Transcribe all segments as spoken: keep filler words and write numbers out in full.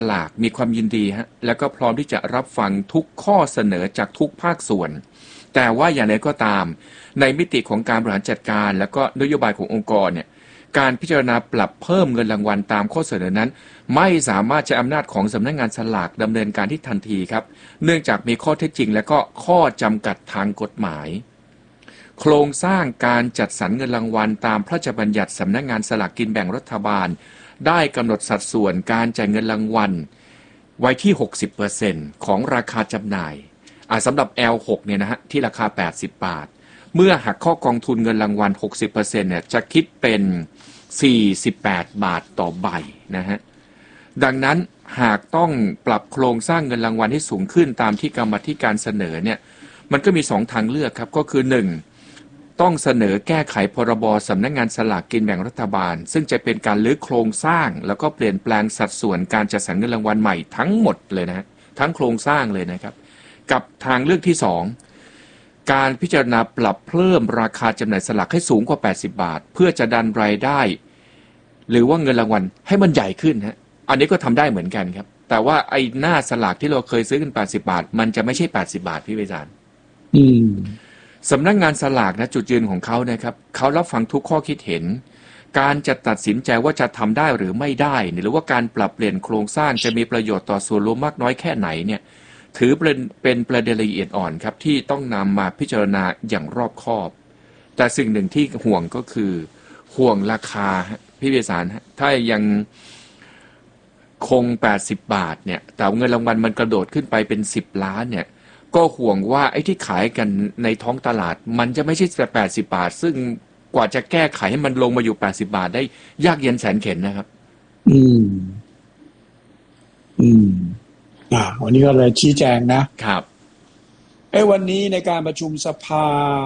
ลากมีความยินดีฮะแล้วก็พร้อมที่จะรับฟังทุกข้อเสนอจากทุกภาคส่วนแต่ว่าอย่างไรก็ตามในมิติของการบริหารจัดการแล้วก็นโยบายขององค์กรเนี่ยการพิจารณาปรับเพิ่มเงินรางวัลตามข้อเสนอนั้นไม่สามารถใช้อำนาจของสำนักงานสลากดำเนินการที่ทันทีครับเนื่องจากมีข้อเท็จจริงและก็ข้อจำกัดทางกฎหมายโครงสร้างการจัดสรรเงินรางวัลตามพระราชบัญญัติสำนักงานสลากกินแบ่งรัฐบาลได้กำหนดสัดส่วนการจ่ายเงินรางวัลไว้ที่ หกสิบเปอร์เซ็นต์ ของราคาจำหน่ายสำหรับ แอล หก เนี่ยนะฮะที่ราคาแปดสิบบาทเมื่อหักข้อกองทุนเงินรางวัล หกสิบเปอร์เซ็นต์ เนี่ยจะคิดเป็นสี่สิบแปดบาทต่อใบนะฮะดังนั้นหากต้องปรับโครงสร้างเงินรางวัลให้สูงขึ้นตามที่กรรมาธิการเสนอเนี่ยมันก็มีสองทางเลือกครับก็คือหนึ่งต้องเสนอแก้ไขพรบสำนักงานสลากกินแบ่งรัฐบาลซึ่งจะเป็นการรื้อโครงสร้างแล้วก็เปลี่ยนแปลงสัดส่วนการจัดสรรเงินรางวัลใหม่ทั้งหมดเลยนะทั้งโครงสร้างเลยนะครับกับทางเลือกที่สองการพิจารณาปรับเพิ่มราคาจำหน่ายสลากให้สูงกว่าแปดสิบบาทเพื่อจะดันรายได้หรือว่าเงินรางวัลให้มันใหญ่ขึ้นฮะอันนี้ก็ทำได้เหมือนกันครับแต่ว่าไอ้หน้าสลากที่เราเคยซื้อกันแปดสิบบาทมันจะไม่ใช่แปดสิบบาทพี่วิจารณ์อืมสำนักงานสลากนะจุดยืนของเขานะครับเขารับฟังทุกข้อคิดเห็นการจะตัดสินใจว่าจะทำได้หรือไม่ได้หรือว่าการปรับเปลี่ยนโครงสร้างจะมีประโยชน์ต่อส่วนรวมมากน้อยแค่ไหนเนี่ยถือเป็นเป็นประเด็นละเอียดอ่อนครับที่ต้องนำมาพิจารณาอย่างรอบคอบแต่สิ่งหนึ่งที่ห่วงก็คือห่วงราคาพี่เบสารถ้ายังคงแปดสิบบาทเนี่ยแต่เงินรางวัลมันกระโดดขึ้นไปเป็นสิบล้านเนี่ยก็ห่วงว่าไอ้ที่ขายกันในท้องตลาดมันจะไม่ใช่แต่แปดสิบบาทซึ่งกว่าจะแก้ไขให้มันลงมาอยู่แปดสิบบาทได้ยากเย็นแสนเข็ญนะครับอืมอืมอ่าวันนี้ก็เลยชี้แจงนะครับไอ้วันนี้ในการประชุมสภา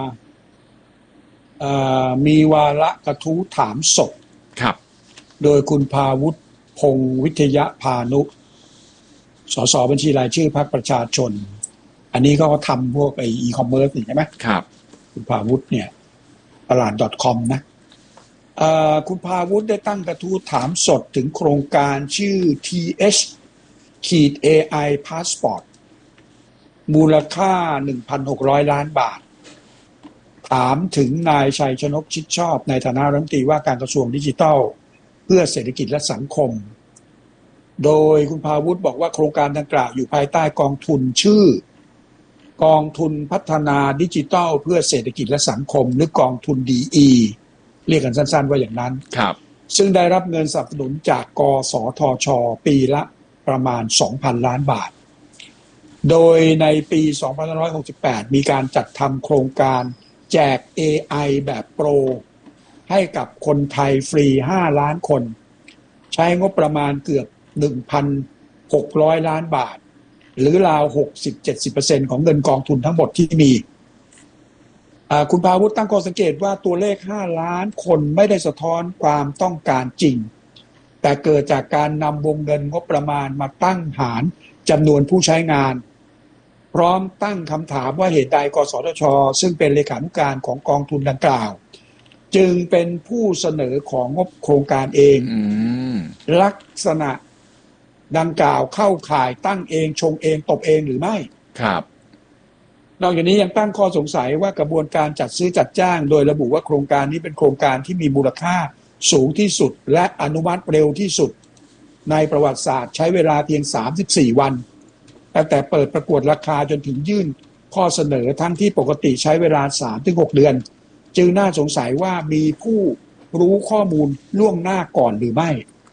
อ่ามีวาระกระทู้ถามสดครับโดยคุณภาวุฒิพงษ์วิทยาพานุสสบัญชีรายชื่อพรรคประชาชนอันนี้ก็ทำพวกไอ้อีคอมเมิร์ซใช่ไหมครับคุณภาวุฒิเนี่ยตลาด .com นะอ่าคุณภาวุฒิได้ตั้งกระทู้ถามสดถึงโครงการชื่อ ที เอช ขีด เอ ไอ Passport มูลค่า หนึ่งพันหกร้อย ล้านบาทถามถึงนายชัยชนกชิดชอบในฐานะรัฐมนตรีว่าการกระทรวงดิจิทัลเพื่อเศรษฐกิจและสังคมโดยคุณภาวุฒิบอกว่าโครงการดังกล่าวอยู่ภายใต้กองทุนชื่อกองทุนพัฒนาดิจิทัลเพื่อเศรษฐกิจและสังคมหรือกองทุน ดี อี เรียกกันสั้นๆว่าอย่างนั้นครับซึ่งได้รับเงินสนับสนุนจากกสทช.ปีละประมาณ สองพัน ล้านบาทโดยในปี สองพันห้าร้อยหกสิบแปด มีการจัดทำโครงการแจก เอ ไอ แบบโปรให้กับคนไทยฟรี ห้า ล้านคนใช้งบประมาณเกือบ หนึ่งพันหกร้อย ล้านบาทหรือราว หกสิบถึงเจ็ดสิบเปอร์เซ็นต์ ของเงินกองทุนทั้งหมดที่มีคุณภาวุฒิตั้งข้อสังเกตว่าตัวเลขห้าล้านคนไม่ได้สะท้อนความต้องการจริงแต่เกิดจากการนำวงเงินงบประมาณมาตั้งหารจำนวนผู้ใช้งานพร้อมตั้งคำถามว่าเหตุใดกสทช.ซึ่งเป็นเลขานุการของกองทุนดังกล่าวจึงเป็นผู้เสนอของงบโครงการเองลักษณะดังกล่าวเข้าข่ายตั้งเองชงเองตบเองหรือไม่ครับนอกจากนี้ยังตั้งข้อสงสัยว่ากระบวนการจัดซื้อจัดจ้างโดยระบุว่าโครงการนี้เป็นโครงการที่มีมูลค่าสูงที่สุดและอนุมัติเร็วที่สุดในประวัติศาสตร์ใช้เวลาเพียงสามสิบสี่วันตั้งแต่เปิดประกวดราคาจนถึงยื่นข้อเสนอทั้งที่ปกติใช้เวลา สามถึงหก เดือนจึงน่าสงสัยว่ามีผู้รู้ข้อมูลล่วงหน้าก่อนหรือไม่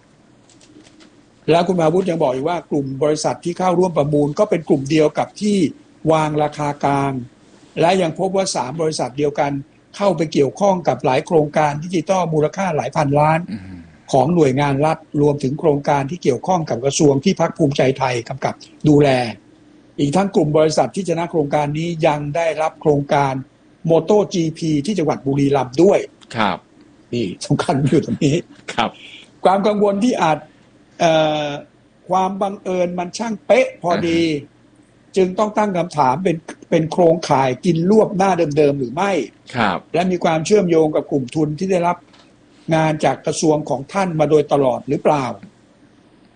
แล้วคุณภาวุฒิยังบอกอีกว่ากลุ่มบริษัทที่เข้าร่วมประมูลก็เป็นกลุ่มเดียวกับที่วางราคากลางและยังพบว่าสามบริษัทเดียวกันเข้าไปเกี่ยวข้องกับหลายโครงการดิจิทัลมูลค่าหลายพันล้านของหน่วยงานรัฐรวมถึงโครงการที่เกี่ยวข้องกับกระทรวงที่พรรคภูมิใจไทยกำกับดูแลอีกทั้งกลุ่มบริษัทที่ชนะโครงการนี้ยังได้รับโครงการ MotoGP ที่จังหวัดบุรีรัมย์ด้วยครับนี่สำคัญอยู่ตรงนี้ครับความกังวลที่อาจความบังเอิญมันช่างเป๊ะพอดีจึงต้องตั้งคำถามเป็นเป็นโครงข่ายกินรวบหน้าเดิมๆหรือไม่ครับและมีความเชื่อมโยงกับกลุ่มทุนที่ได้รับงานจากกระทรวงของท่านมาโดยตลอดหรือเปล่า